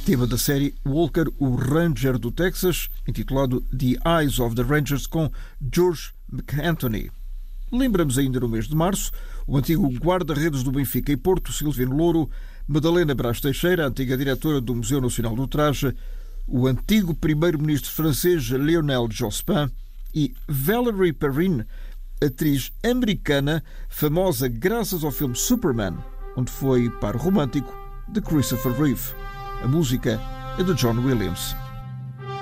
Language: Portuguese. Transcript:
tema da série Walker, o Ranger do Texas, intitulado The Eyes of the Rangers, com George McAnthony. Lembramos ainda no mês de março o antigo guarda-redes do Benfica e Porto, Silvino Louro, Madalena Braz Teixeira, antiga diretora do Museu Nacional do Traje, o antigo primeiro-ministro francês Lionel Jospin e Valerie Perrine, atriz americana famosa graças ao filme Superman, onde foi par romântico de Christopher Reeve. A música é de John Williams.